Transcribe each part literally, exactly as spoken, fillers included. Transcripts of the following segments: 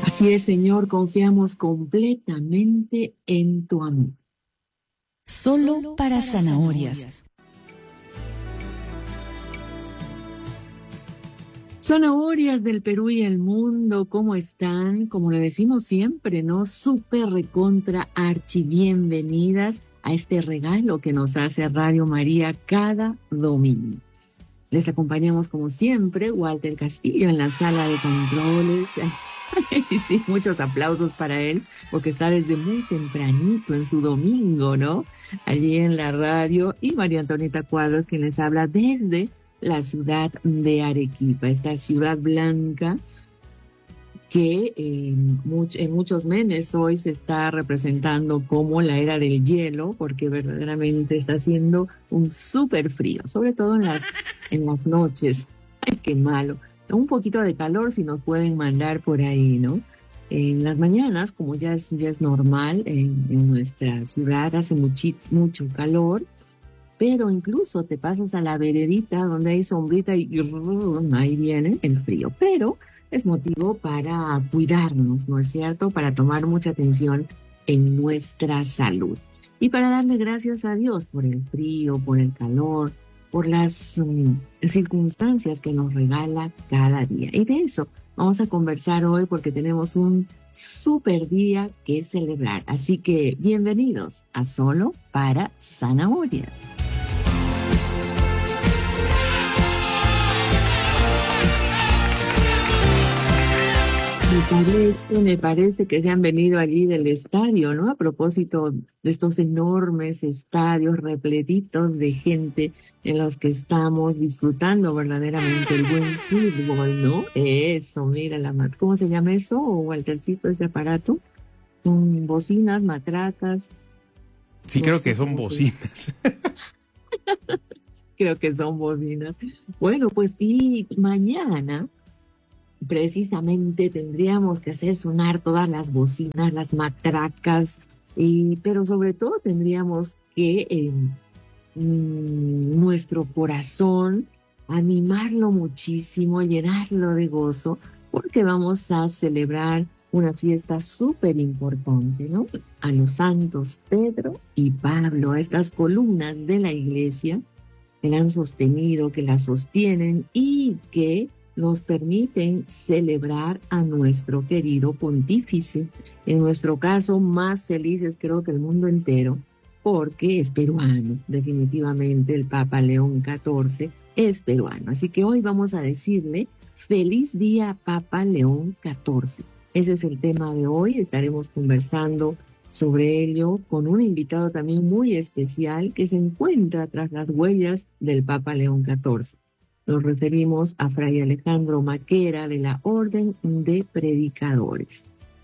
Así es, Señor, confiamos completamente en tu amor. Solo para zanahorias. Zanahorias del Perú y el mundo, ¿cómo están? Como le decimos siempre, ¿no? Súper recontra archi bienvenidas a este regalo que nos hace Radio María cada domingo. Les acompañamos como siempre, Walter Castillo en la sala de controles. Y sí, muchos aplausos para él, porque está desde muy tempranito en su domingo, ¿no? Allí en la radio. Y María Antonieta Cuadros, quien les habla desde la ciudad de Arequipa, esta ciudad blanca que en, much, en muchos memes hoy se está representando como la era del hielo, porque verdaderamente está haciendo un súper frío, sobre todo en las, en las noches. Ay, qué malo. Un poquito de calor si nos pueden mandar por ahí, ¿no? En las mañanas, como ya es, ya es normal, en, en nuestra ciudad hace muchis, mucho calor, pero incluso te pasas a la veredita donde hay sombrita y, y ahí viene el frío. Pero es motivo para cuidarnos, ¿no es cierto? Para tomar mucha atención en nuestra salud. Y para darle gracias a Dios por el frío, por el calor, por las um, circunstancias que nos regala cada día. Y de eso vamos a conversar hoy porque tenemos un súper día que celebrar. Así que bienvenidos a Solo para Zanahorias. Me parece, me parece que se han venido allí del estadio, ¿no? A propósito de estos enormes estadios repletitos de gente en los que estamos disfrutando verdaderamente el buen fútbol, ¿no? Eso, mira, la mat- ¿cómo se llama eso? O Waltercito, ese aparato. Son bocinas, matracas. Sí, No creo sé que son cómo se... bocinas. Creo que son bocinas. Bueno, pues y mañana precisamente tendríamos que hacer sonar todas las bocinas, las matracas, y, pero sobre todo tendríamos que eh, mm, nuestro corazón animarlo muchísimo, llenarlo de gozo, porque vamos a celebrar una fiesta súper importante, ¿no? A los santos Pedro y Pablo, a estas columnas de la iglesia que la han sostenido, que la sostienen y que nos permiten celebrar a nuestro querido pontífice. En nuestro caso, más felices creo que el mundo entero, porque es peruano, definitivamente el Papa León catorce es peruano. Así que hoy vamos a decirle feliz día Papa León catorce. Ese es el tema de hoy, estaremos conversando sobre ello con un invitado también muy especial que se encuentra tras las huellas del Papa León catorce. Nos referimos a Fray Alejandro Maquera de la Orden de Predicadores.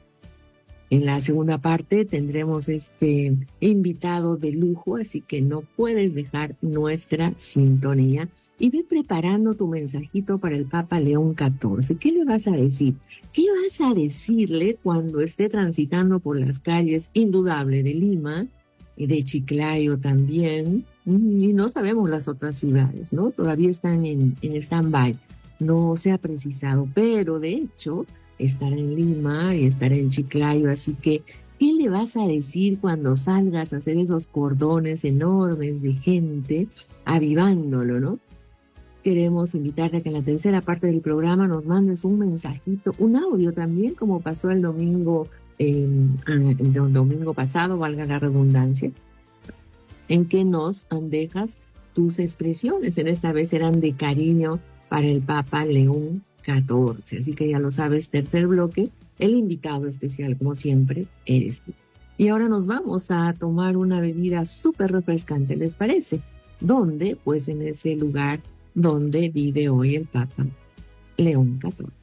En la segunda parte tendremos este invitado de lujo, así que no puedes dejar nuestra sintonía. Y ve preparando tu mensajito para el Papa León catorce. ¿Qué le vas a decir? ¿Qué vas a decirle cuando esté transitando por las calles, indudable, de Lima y de Chiclayo también? Y no sabemos las otras ciudades, ¿no? Todavía están en, en stand-by. No se ha precisado, pero de hecho estará en Lima y estará en Chiclayo. Así que, ¿qué le vas a decir cuando salgas a hacer esos cordones enormes de gente, avivándolo, ¿no? Queremos invitarte a que en la tercera parte del programa nos mandes un mensajito, un audio también, como pasó el domingo, eh, el domingo pasado, valga la redundancia, en que nos dejas tus expresiones. En esta vez eran de cariño para el Papa León catorce. Así que ya lo sabes, tercer bloque, el invitado especial, como siempre, eres tú. Y ahora nos vamos a tomar una bebida súper refrescante, ¿les parece? ¿Dónde? Pues en ese lugar donde vive hoy el Papa León catorce.